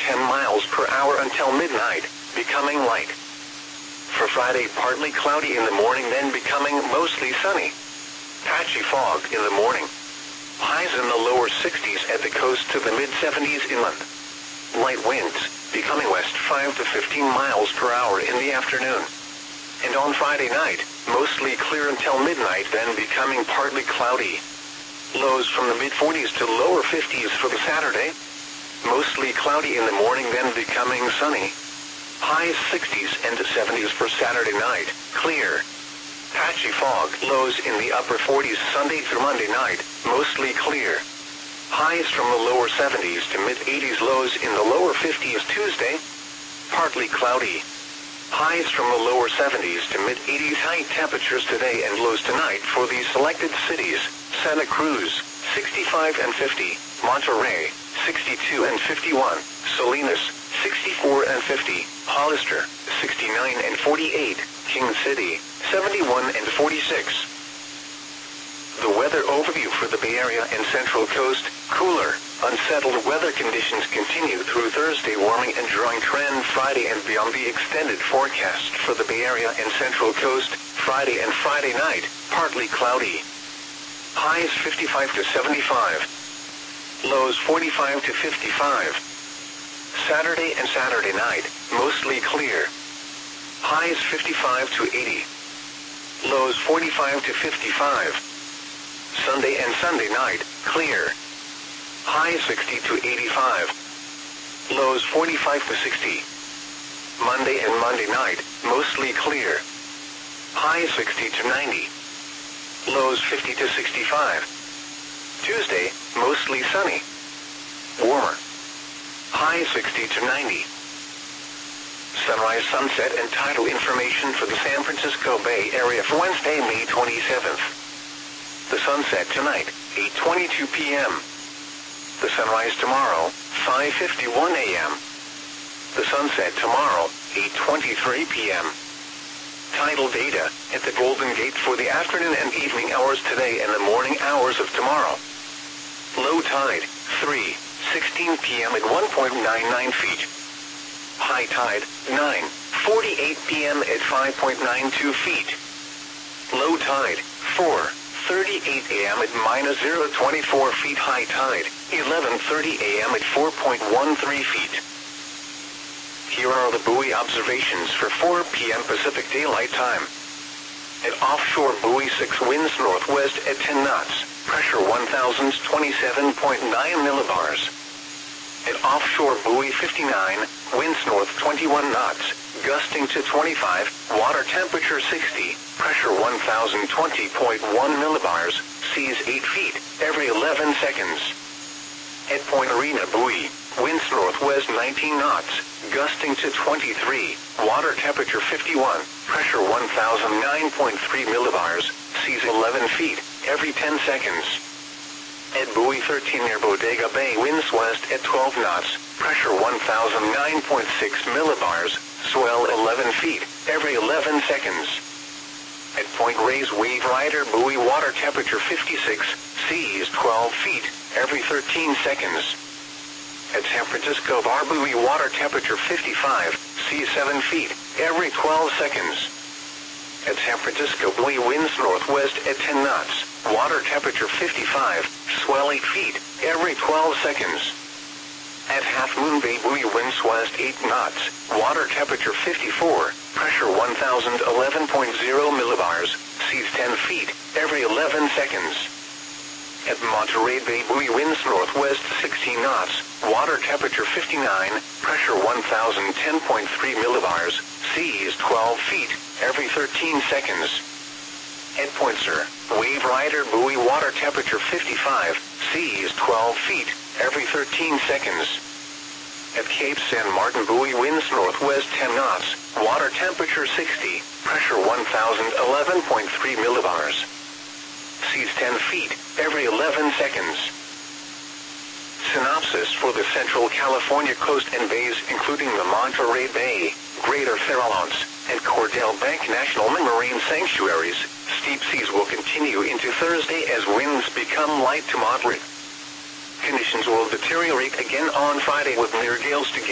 10 miles per hour until midnight, becoming light. For Friday, partly cloudy in the morning, then becoming mostly sunny. Patchy fog in the morning. Highs in the lower 60s at the coast to the mid-70s inland. Light winds, becoming west 5 to 15 miles per hour in the afternoon. And on Friday night, mostly clear until midnight, then becoming partly cloudy. Lows from the mid-40s to lower 50s for the Saturday. Mostly cloudy in the morning, then becoming sunny. Highs 60s and 70s for Saturday night, clear. Patchy fog, lows in the upper 40s Sunday through Monday night, mostly clear. Highs from the lower 70s to mid-80s, lows in the lower 50s Tuesday, partly cloudy. Highs from the lower 70s to mid-80s, high temperatures today and lows tonight for the selected cities: Santa Cruz, 65 and 50, Monterey, 62 and 51, Salinas, 64 and 50, Hollister, 69 and 48, King City, 71 and 46. The weather overview for the Bay Area and Central Coast: cooler, unsettled weather conditions continue through Thursday, warming and drying trend Friday and beyond. The extended forecast for the Bay Area and Central Coast: Friday and Friday night, partly cloudy. Highs 55 to 75. Lows 45 to 55. Saturday and Saturday night, mostly clear. Highs 55 to 80. Lows 45 to 55. Sunday and Sunday night, clear. Highs 60 to 85. Lows 45 to 60. Monday and Monday night, mostly clear. Highs 60 to 90. Lows 50 to 65. Tuesday, mostly sunny. Warmer. Highs 60 to 90. Sunrise, sunset, and tidal information for the San Francisco Bay Area for Wednesday, May 27th. The sunset tonight, 8:22 p.m. The sunrise tomorrow, 5:51 a.m. The sunset tomorrow, 8:23 p.m. Tidal data at the Golden Gate for the afternoon and evening hours today and the morning hours of tomorrow. Low tide, 3:16 p.m. at 1.99 feet. High tide, 9:48 p.m. at 5.92 feet. Low tide, 4:38 a.m. at -0.24 feet. High tide, 11:30 a.m. at 4.13 feet. Here are the buoy observations for 4 p.m. Pacific Daylight Time. At offshore buoy 6, winds northwest at 10 knots, pressure 1,027.9 millibars. At offshore buoy 59, winds north 21 knots, gusting to 25, water temperature 60, pressure 1,020.1 millibars, seas 8 feet, every 11 seconds. At Point Arena buoy, winds northwest 19 knots, gusting to 23, water temperature 51, pressure 1,009.3 millibars, seas 11 feet, every 10 seconds. At buoy 13 near Bodega Bay, winds west at 12 knots, pressure 1,009.6 millibars, swell 11 feet, every 11 seconds. At Point Reyes Wave Rider buoy, water temperature 56, seas 12 feet, every 13 seconds. At San Francisco Bar buoy, water temperature 55, seas 7 feet, every 12 seconds. At San Francisco buoy, winds northwest at 10 knots, water temperature 55, swell 8 feet, every 12 seconds. At Half Moon Bay buoy, winds west 8 knots, water temperature 54, pressure 1,011.0 millibars, seas 10 feet, every 11 seconds. At Monterey Bay buoy, winds northwest 16 knots, water temperature 59, pressure 1,010.3 millibars, seas 12 feet, every 13 seconds. At Point Sur, Wave Rider buoy, water temperature 55, seas 12 feet, every 13 seconds. At Cape San Martin buoy, winds northwest 10 knots, water temperature 60, pressure 1,011.3 millibars. Seas 10 feet, every 11 seconds. Synopsis for the Central California coast and bays, including the Monterey Bay, Greater Farallones, and Cordell Bank National Marine Sanctuaries. Steep seas will continue into Thursday as winds become light to moderate. Conditions will deteriorate again on Friday with near gales to